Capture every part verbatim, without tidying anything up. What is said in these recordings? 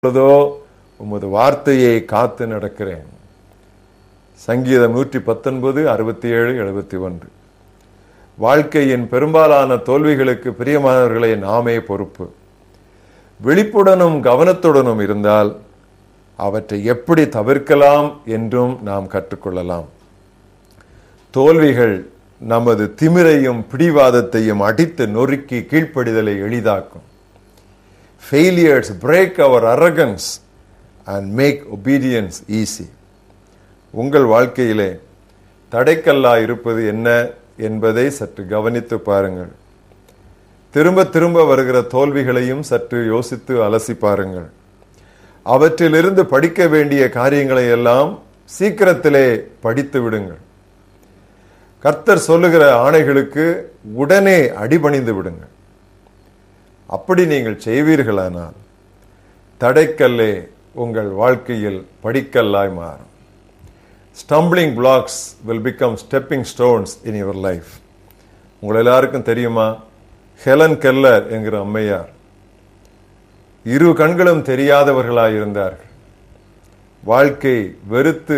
இப்பொழுதோ உமது வார்த்தையை காத்து நடக்கிறேன். சங்கீதம் நூற்றி பத்தொன்பது அறுபத்தி ஏழு எழுபத்தி ஒன்று. வாழ்க்கையின் பெரும்பாலான தோல்விகளுக்கு பிரியமானவர்களை நாமே பொறுப்பு. விழிப்புடனும் கவனத்துடனும் இருந்தால் அவற்றை எப்படி தவிர்க்கலாம் என்றும் நாம் கற்றுக்கொள்ளலாம். தோல்விகள் நமது திமிரையும் பிடிவாதத்தையும் அடித்து நொறுக்கி கீழ்ப்படிதலை எளிதாக்கும். Failures break our arrogance and make obedience easy. உங்கள் வாழ்க்கையிலே தடைக்கல்லா இருப்பது என்ன என்பதை சற்று கவனித்து பாருங்கள். திரும்ப திரும்ப வருகிற தோல்விகளையும் சற்று யோசித்து அலசி பாருங்கள். அவற்றிலிருந்து படிக்க வேண்டிய காரியங்களை எல்லாம் சீக்கிரத்திலே படித்து விடுங்கள். கர்த்தர் சொல்லுகிற ஆணைகளுக்கு உடனே அடிபணிந்து விடுங்கள். அப்படி நீங்கள் செய்வீர்களானால் தடைக்கல்லே உங்கள் வாழ்க்கையில் படிக்கல்லாய் மாறும். Stumbling blocks will become stepping stones in your life. உங்கள் எல்லாருக்கும் தெரியுமா, ஹெலன் கெல்லர் என்கிற அம்மையார் இரு கண்களும் தெரியாதவர்களாய் இருந்தார்கள். வாழ்க்கை வெறுத்து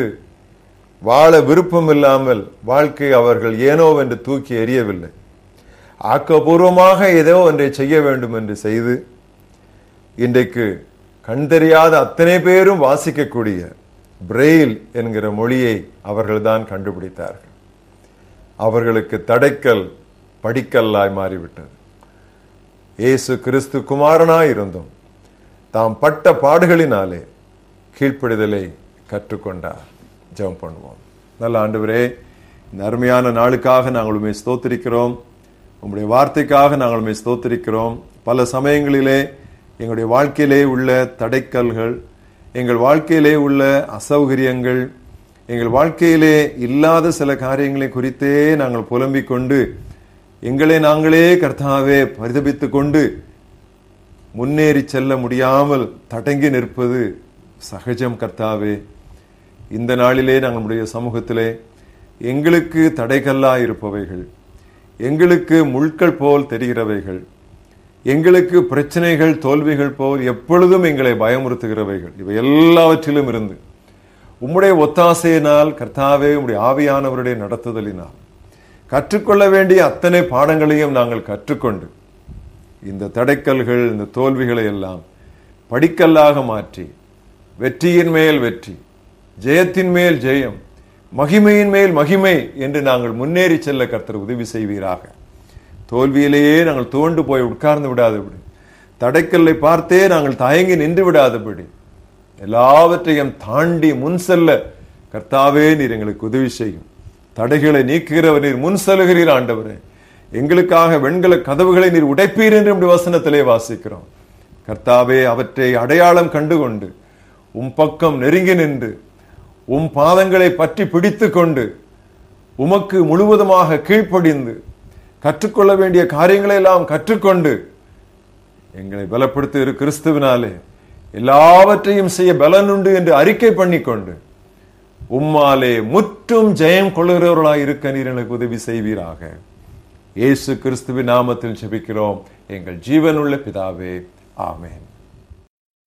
வாழ விருப்பம் இல்லாமல் வாழ்க்கை அவர்கள் ஏனோவென்று தூக்கி எறியவில்லை. ஆக்கப்பூர்வமாக ஏதோ ஒன்றை செய்ய வேண்டும் என்று செய்து இன்றைக்கு கண் தெரியாத அத்தனை பேரும் வாசிக்கக்கூடிய பிரெயில் என்கிற மொழியை அவர்கள்தான் கண்டுபிடித்தார்கள். அவர்களுக்கு தடைக்கல் படிக்கல்லாய் மாறிவிட்டது. இயேசு கிறிஸ்து குமாரனாய் இருந்தும் தாம் பட்ட பாடுகளினாலே கீழ்ப்படிதலை கற்றுக்கொண்டார். ஜெபம் பண்ணுவோம். நல்ல ஆண்டவரே, இந்த அருமையான நாளுக்காக நாங்கள் உம்மை ஸ்தோத்திரிக்கிறோம். உங்களுடைய வார்த்தைக்காக நாங்கள் உம்மை ஸ்தோத்திரிக்கிறோம். பல சமயங்களிலே எங்களுடைய வாழ்க்கையிலே உள்ள தடைக்கல்கள், எங்கள் வாழ்க்கையிலே உள்ள அசௌகரியங்கள், எங்கள் வாழ்க்கையிலே இல்லாத சில காரியங்களை குறித்தே நாங்கள் புலம்பிக் கொண்டு எங்களை நாங்களே கர்த்தாவே பரிதபித்து கொண்டு முன்னேறி செல்ல முடியாமல் தடங்கி நிற்பது சகஜம். கர்த்தாவே, இந்த நாளிலே நாங்களுடைய சமூகத்திலே எங்களுக்கு தடைகல்லா இருப்பவைகள், எங்களுக்கு முள்கள் போல் தெரிகிறவைகள், எங்களுக்கு பிரச்சனைகள் தோல்விகள் போல் எப்பொழுதும் எங்களை பயமுறுத்துகிறவைகள், இவை எல்லாவற்றிலும் இருந்து உம்முடைய ஒத்தாசையினால் கர்த்தாவே, உம்முடைய ஆவியானவருடைய நடத்துதலினால் கற்றுக்கொள்ள வேண்டிய அத்தனை பாடங்களையும் நாங்கள் கற்றுக்கொண்டு இந்த தடைக்கல்கள், இந்த தோல்விகளை எல்லாம் படிக்கல்லாக மாற்றி வெற்றியின் மேல் வெற்றி, ஜெயத்தின் மேல் ஜெயம், மகிமையின் மேல் மகிமை என்று நாங்கள் முன்னேறி செல்ல கர்த்தர் உதவி செய்வீராக. தோல்வியிலேயே நாங்கள் துவண்டு போய் உட்கார்ந்து விடாதபடி, தடைக்கல்லை பார்த்தே நாங்கள் தயங்கி நின்று விடாதபடி, எல்லாவற்றையும் தாண்டி முன் செல்ல கர்த்தாவே நீர் எங்களுக்கு உதவி செய்யும். தடைகளை நீக்குகிறவர் நீர், முன் செல்கிறீர் ஆண்டவரே. எங்களுக்காக வெண்கல கதவுகளை நீர் உடைப்பீர் என்று நம்முடைய வசனத்திலே வாசிக்கிறோம். கர்த்தாவே, அவற்றை அடையாளம் கண்டுகொண்டு உம் பக்கம் நெருங்கி நின்று உம் பாதங்களை பற்றி பிடித்து கொண்டு உமக்கு முழுவதுமாக கீழ்ப்படிந்து கற்றுக்கொள்ள வேண்டிய காரியங்களை எல்லாம் கற்றுக்கொண்டு எங்களை பலப்படுத்த இரு கிறிஸ்துவினாலே எல்லாவற்றையும் செய்ய பலனுண்டு என்று அறிக்கை பண்ணிக்கொண்டு உம்மாலே முற்றும் ஜெயம் கொள்ளுகிறவர்களாய் இருக்க நீர் எனக்கு உதவி செய்வீராக. இயேசு கிறிஸ்துவின் நாமத்தில் ஜெபிக்கிறோம் எங்கள் ஜீவனுள்ள பிதாவே, ஆமென்.